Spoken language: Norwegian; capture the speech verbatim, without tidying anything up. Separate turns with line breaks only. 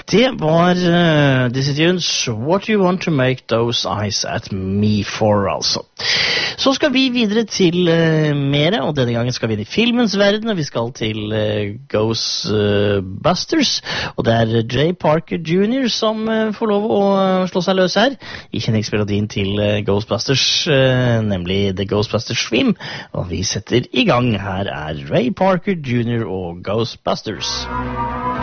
Det var uh, Dizzy Tunes, What You Want To Make Those Eyes At Me For, altså. Så skal vi videre til uh, mere, og denne gangen skal vi inn i filmens verden, og vi skal til uh, Ghostbusters, og det er Jay Parker junior som uh, får lov å uh, slå seg løs her, i kjenningsmelodien til uh, Ghostbusters, uh, nemlig The Ghostbusters Swim, og vi setter i gang. Her er Ray Parker junior og Ghostbusters.